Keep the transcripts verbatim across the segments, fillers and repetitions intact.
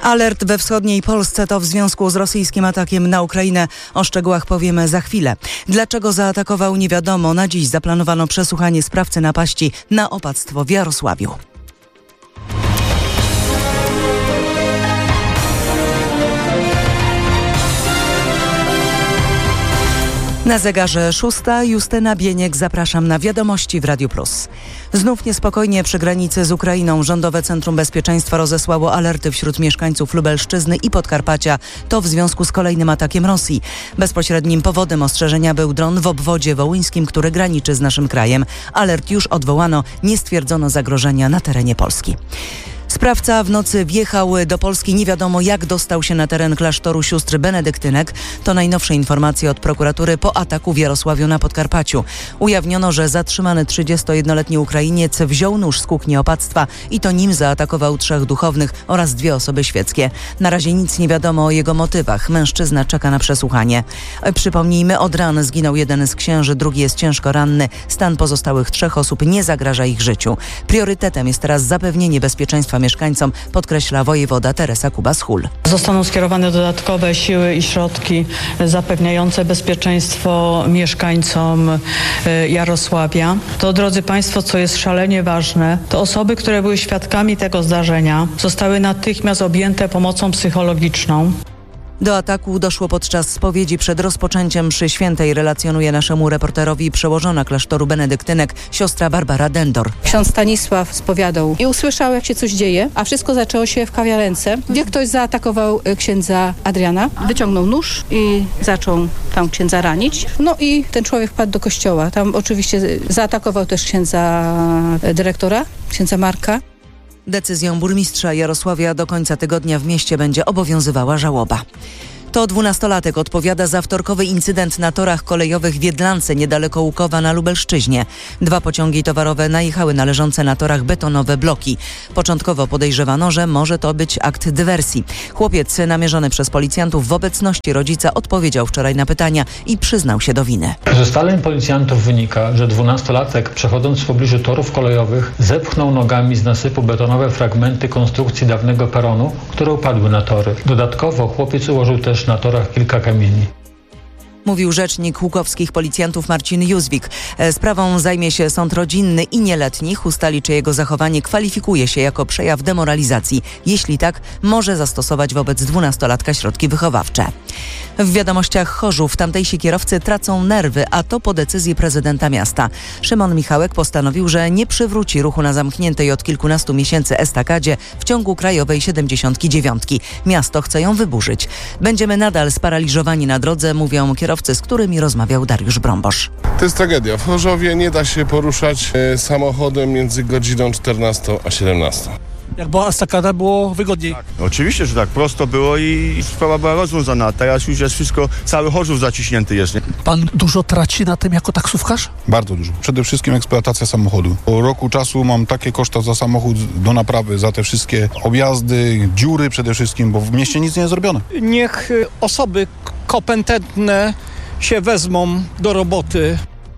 Alert we wschodniej Polsce to w związku z rosyjskim atakiem na Ukrainę. O szczegółach powiemy za chwilę. Dlaczego zaatakował, nie wiadomo. Na dziś zaplanowano przesłuchanie sprawcy napaści na opactwo w Jarosławiu. Na zegarze szósta, Justyna Bieniek, zapraszam na wiadomości w Radiu Plus. Znów niespokojnie przy granicy z Ukrainą. Rządowe Centrum Bezpieczeństwa rozesłało alerty wśród mieszkańców Lubelszczyzny i Podkarpacia. To w związku z kolejnym atakiem Rosji. Bezpośrednim powodem ostrzeżenia był dron w obwodzie wołyńskim, który graniczy z naszym krajem. Alert już odwołano, nie stwierdzono zagrożenia na terenie Polski. Sprawca w nocy wjechał do Polski. Nie wiadomo, jak dostał się na teren klasztoru sióstr benedyktynek. To najnowsze informacje od prokuratury po ataku w Jarosławiu na Podkarpaciu. Ujawniono, że zatrzymany trzydziestojednoletni Ukrainiec wziął nóż z kuchni opactwa i to nim zaatakował trzech duchownych oraz dwie osoby świeckie. Na razie nic nie wiadomo o jego motywach. Mężczyzna czeka na przesłuchanie. Przypomnijmy, od ran zginął jeden z księży, drugi jest ciężko ranny. Stan pozostałych trzech osób nie zagraża ich życiu. Priorytetem jest teraz zapewnienie bezpieczeństwa mieszkańcom, podkreśla wojewoda Teresa Kubas-Hul. Zostaną skierowane dodatkowe siły i środki zapewniające bezpieczeństwo mieszkańcom Jarosławia. To, drodzy Państwo, co jest szalenie ważne, to osoby, które były świadkami tego zdarzenia, zostały natychmiast objęte pomocą psychologiczną. Do ataku doszło podczas spowiedzi przed rozpoczęciem mszy świętej, relacjonuje naszemu reporterowi przełożona klasztoru benedyktynek, siostra Barbara Dendor. Ksiądz Stanisław spowiadał i usłyszał, jak się coś dzieje, a wszystko zaczęło się w kawiarence, gdzie ktoś zaatakował księdza Adriana. Wyciągnął nóż i zaczął tam księdza ranić. No i ten człowiek wpadł do kościoła. Tam oczywiście zaatakował też księdza dyrektora, księdza Marka. Decyzją burmistrza Jarosławia do końca tygodnia w mieście będzie obowiązywała żałoba. To dwunastolatek odpowiada za wtorkowy incydent na torach kolejowych w Jedlance, niedaleko Łukowa na Lubelszczyźnie. Dwa pociągi towarowe najechały na leżące na torach betonowe bloki. Początkowo podejrzewano, że może to być akt dywersji. Chłopiec namierzony przez policjantów w obecności rodzica odpowiedział wczoraj na pytania i przyznał się do winy. Z ustaleń policjantów wynika, że dwunastolatek, przechodząc w pobliżu torów kolejowych, zepchnął nogami z nasypu betonowe fragmenty konstrukcji dawnego peronu, które upadły na tory. Dodatkowo chłopiec ułożył też na torach kilka kamieni. Mówił rzecznik łukowskich policjantów Marcin Józwik. Sprawą zajmie się sąd rodzinny i nieletnich. Ustali, czy jego zachowanie kwalifikuje się jako przejaw demoralizacji. Jeśli tak, może zastosować wobec dwunastolatka środki wychowawcze. W wiadomościach Chorzów tamtejsi kierowcy tracą nerwy, a to po decyzji prezydenta miasta. Szymon Michałek postanowił, że nie przywróci ruchu na zamkniętej od kilkunastu miesięcy estakadzie w ciągu krajowej siedemdziesiątki dziewiątki. Miasto chce ją wyburzyć. Będziemy nadal sparaliżowani na drodze, mówią kierowcy, z którymi rozmawiał Dariusz Brąbosz. To jest tragedia. W Chorzowie nie da się poruszać e, samochodem między godziną czternastą a siedemnastą. Jak była estakada, było wygodniej. Tak, oczywiście, że tak. Prosto było i sprawa była rozwiązana. A teraz już jest wszystko, cały Chorzów zaciśnięty jest. Nie? Pan dużo traci na tym jako taksówkarz? Bardzo dużo. Przede wszystkim eksploatacja samochodu. Po roku czasu mam takie koszta za samochód do naprawy, za te wszystkie objazdy, dziury przede wszystkim, bo w mieście nic nie jest zrobione. Niech osoby kompetentne się wezmą do roboty.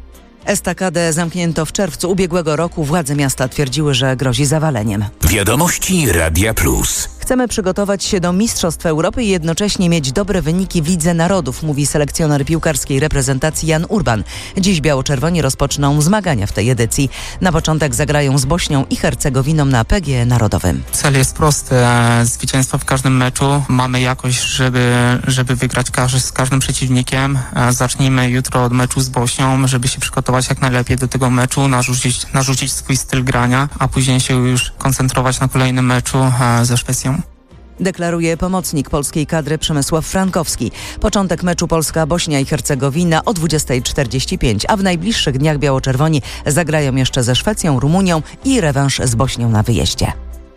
Estakadę zamknięto w czerwcu ubiegłego roku. Władze miasta twierdziły, że grozi zawaleniem. Wiadomości Radia Plus. Chcemy przygotować się do Mistrzostw Europy i jednocześnie mieć dobre wyniki w Lidze Narodów, mówi selekcjoner piłkarskiej reprezentacji Jan Urban. Dziś biało-czerwoni rozpoczną zmagania w tej edycji. Na początek zagrają z Bośnią i Hercegowiną na P G E Narodowym. Cel jest prosty. Zwycięstwo w każdym meczu. Mamy jakość, żeby, żeby wygrać każdy, z każdym przeciwnikiem. Zacznijmy jutro od meczu z Bośnią, żeby się przygotować jak najlepiej do tego meczu, narzucić, narzucić swój styl grania, a później się już koncentrować na kolejnym meczu ze Szwecją. Deklaruje pomocnik polskiej kadry Przemysław Frankowski. Początek meczu Polska-Bośnia i Hercegowina o dwudziestej czterdzieści pięć, a w najbliższych dniach biało-czerwoni zagrają jeszcze ze Szwecją, Rumunią i rewanż z Bośnią na wyjeździe.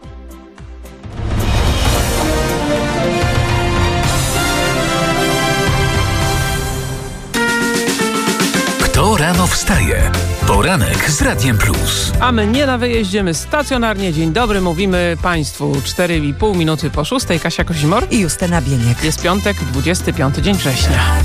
Kto rano wstaje? Poranek z Radiem Plus. A my nie na wyjeździe, my stacjonarnie. Dzień dobry, mówimy Państwu cztery i pół minuty po szóstej. Kasia Kozimor i Justyna Bieniek. Jest piątek, dwudziesty piąty dzień września.